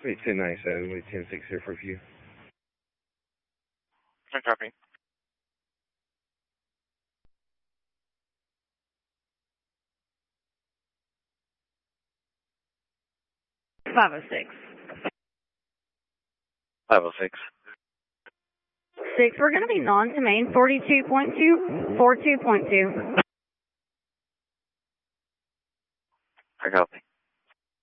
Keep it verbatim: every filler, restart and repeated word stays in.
Wait, ten ninety-seven, wait, ten six here for a few. I copy. five oh six. five oh six. Six, we're going to be non to main, forty-two point two, forty-two point two. I copy.